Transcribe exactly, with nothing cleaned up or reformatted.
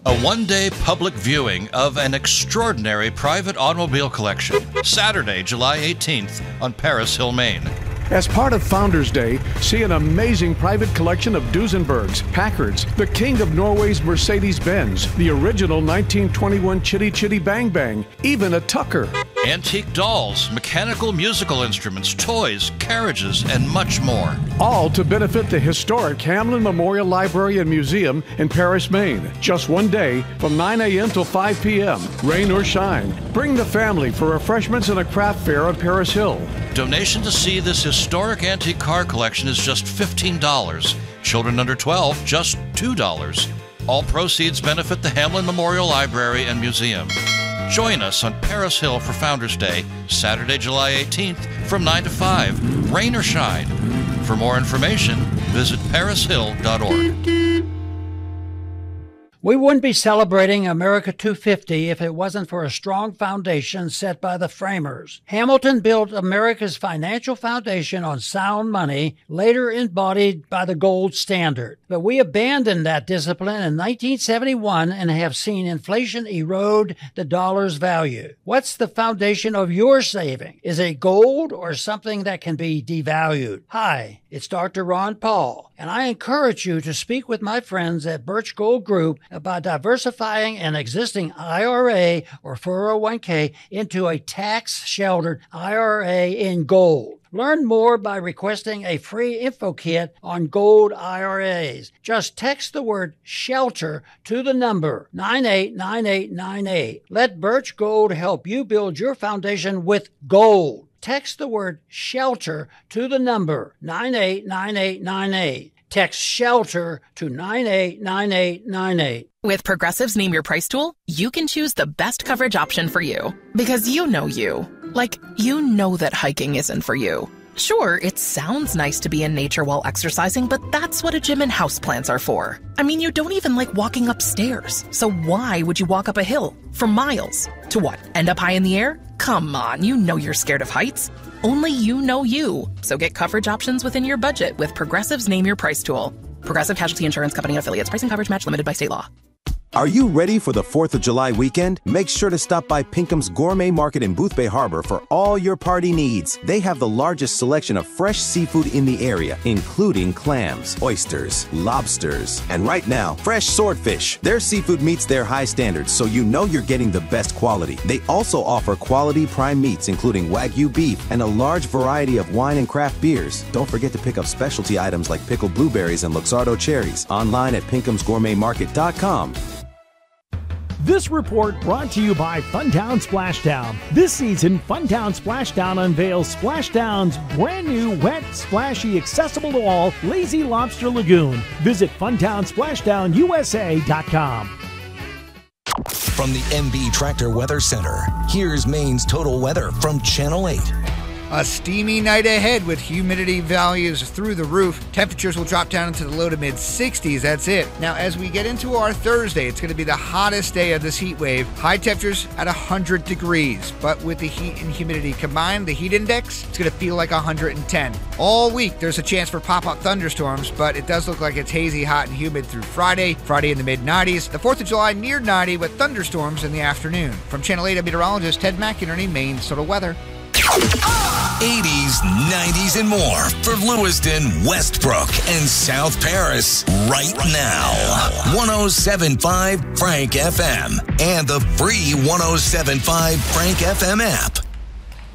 A one-day public viewing of an extraordinary private automobile collection, Saturday, July eighteenth, on Paris Hill, Maine. As part of Founders Day, see an amazing private collection of Duesenbergs, Packards, the king of Norway's Mercedes-Benz, the original nineteen twenty-one Chitty Chitty Bang Bang, even a Tucker. Antique dolls, mechanical musical instruments, toys, carriages, and much more. All to benefit the historic Hamlin Memorial Library and Museum in Paris, Maine. Just one day from nine a.m. till five p.m., rain or shine. Bring the family for refreshments and a craft fair on Paris Hill. Donation to see this historic antique car collection is just fifteen dollars. Children under twelve, just two dollars. All proceeds benefit the Hamlin Memorial Library and Museum. Join us on Paris Hill for Founders Day, Saturday, July eighteenth, from nine to five, rain or shine. For more information, visit paris hill dot org. We wouldn't be celebrating America two fifty if it wasn't for a strong foundation set by the framers. Hamilton built America's financial foundation on sound money, later embodied by the gold standard. But we abandoned that discipline in nineteen seventy-one and have seen inflation erode the dollar's value. What's the foundation of your saving? Is it gold or something that can be devalued? Hi, it's Doctor Ron Paul, and I encourage you to speak with my friends at Birch Gold Group about diversifying an existing I R A or four oh one k into a tax-sheltered I R A in gold. Learn more by requesting a free info kit on gold I R As. Just text the word SHELTER to the number nine eight nine eight nine eight. Let Birch Gold help you build your foundation with gold. Text the word SHELTER to the number nine eight nine eight nine eight. Text SHELTER to nine eight nine eight nine eight. With Progressive's Name Your Price tool, you can choose the best coverage option for you. Because you know you. Like, you know that hiking isn't for you. Sure, it sounds nice to be in nature while exercising, but that's what a gym and houseplants are for. I mean, you don't even like walking upstairs. So why would you walk up a hill for miles? To what, end up high in the air? Come on, you know you're scared of heights. Only you know you. So get coverage options within your budget with Progressive's Name Your Price tool. Progressive Casualty Insurance Company and Affiliates. Price and coverage match limited by state law. Are you ready for the fourth of July weekend? Make sure to stop by Pinkham's Gourmet Market in Boothbay Harbor for all your party needs. They have the largest selection of fresh seafood in the area, including clams, oysters, lobsters, and right now, fresh swordfish. Their seafood meets their high standards, so you know you're getting the best quality. They also offer quality prime meats, including Wagyu beef and a large variety of wine and craft beers. Don't forget to pick up specialty items like pickled blueberries and Luxardo cherries online at pinkhams gourmet market dot com. This report brought to you by Funtown Splashdown. This season, Funtown Splashdown unveils Splashdown's brand new, wet, splashy, accessible to all Lazy Lobster Lagoon. Visit funtown splashdown u s a dot com. From the M B Tractor Weather Center, here's Maine's total weather from Channel eight. A steamy night ahead with humidity values through the roof. Temperatures will drop down into the low to mid sixties. That's it. Now, as we get into our Thursday, it's going to be the hottest day of this heat wave. High temperatures at one hundred degrees. But with the heat and humidity combined, the heat index, it's going to feel like one hundred ten. All week, there's a chance for pop-up thunderstorms, but it does look like it's hazy, hot, and humid through Friday. Friday in the mid nineties. The fourth of July near ninety with thunderstorms in the afternoon. From Channel eight, I'm meteorologist Ted McInerney, Maine's Total Weather. eighties, nineties, and more for Lewiston, Westbrook, and South Paris right now. one oh seven point five Frank F M and the free one oh seven point five Frank F M app.